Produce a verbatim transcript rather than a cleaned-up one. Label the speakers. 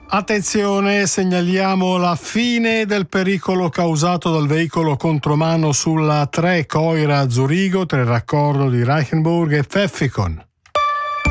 Speaker 1: Attenzione, segnaliamo la fine del pericolo causato dal veicolo contromano sulla tre Coira Zurigo tra il raccordo di Reichenburg e Pfäffikon.